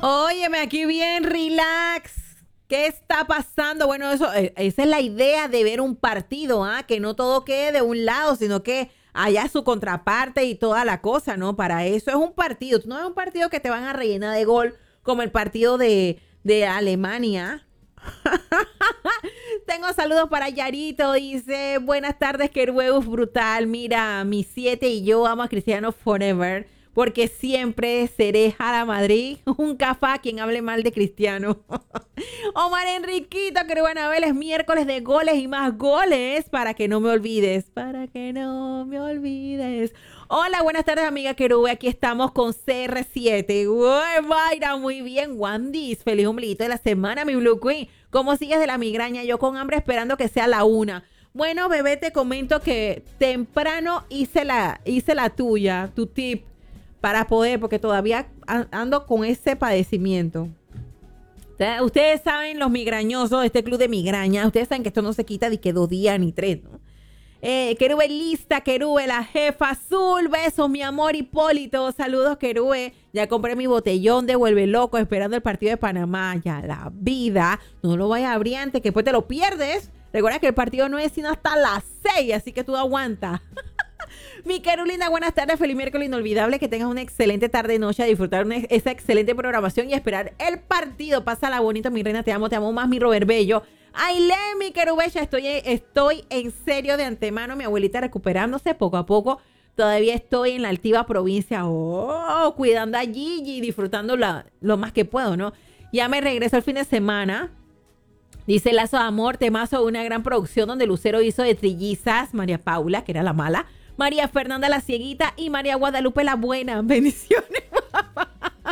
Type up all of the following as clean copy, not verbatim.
Óyeme, aquí bien, relax. ¿Qué está pasando? Bueno, esa es la idea de ver un partido, ¿ah? Que no todo quede de un lado, sino que haya su contraparte y toda la cosa, ¿no? Para eso es un partido. No es un partido que te van a rellenar de gol como el partido de Alemania. Tengo saludos para Yarito, dice, buenas tardes, Querubus, brutal. Mira, mi 7 y yo amo a Cristiano Forever, porque siempre seré Jara Madrid, un cafá quien hable mal de Cristiano. Omar Enriquito, Querubus Anabel, es miércoles de goles y más goles, para que no me olvides, para que no me olvides. Hola, buenas tardes, amiga Querube. Aquí estamos con CR7. Uy, Mayra, muy bien. Wandis, feliz ombliguito de la semana, mi Blue Queen. ¿Cómo sigues de la migraña? Yo con hambre esperando que sea la 1. Bueno, bebé, te comento que temprano hice la tuya, tu tip, para poder, porque todavía ando con ese padecimiento. Ustedes saben, los migrañosos, este club de migraña, ustedes saben que esto no se quita de que 2 días ni 3, ¿no? Querube lista, Querube, la jefa azul, besos, mi amor Hipólito, saludos, Querube. Ya compré mi botellón de Vuelve Loco esperando el partido de Panamá. Ya la vida, no lo vayas a abrir antes que después te lo pierdes. Recuerda que el partido no es sino hasta las 6, así que tú aguanta. Mi Querulina, buenas tardes, feliz miércoles inolvidable, que tengas una excelente tarde noche, a disfrutar esa excelente programación y esperar el partido. Pásala bonito, mi reina, te amo más, mi Robert Bello. Aile, mi Querubecha, estoy en serio de antemano, mi abuelita recuperándose poco a poco. Todavía estoy en la altiva provincia, cuidando a Gigi, disfrutando lo más que puedo, ¿no? Ya me regreso el fin de semana. Dice Lazo de Amor, temazo de una gran producción donde Lucero hizo de trillizas, María Paula, que era la mala, María Fernanda la cieguita y María Guadalupe la buena. Bendiciones, papá.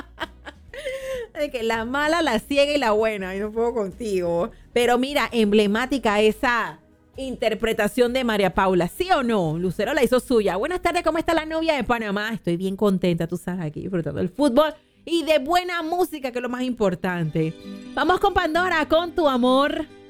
De que la mala, la ciega y la buena. Yo no puedo contigo. Pero mira, emblemática esa interpretación de María Paula. ¿Sí o no? Lucero la hizo suya. Buenas tardes, ¿cómo está la novia de Panamá? Estoy bien contenta, tú sabes, aquí disfrutando del fútbol y de buena música, que es lo más importante. Vamos con Pandora, con Tu Amor.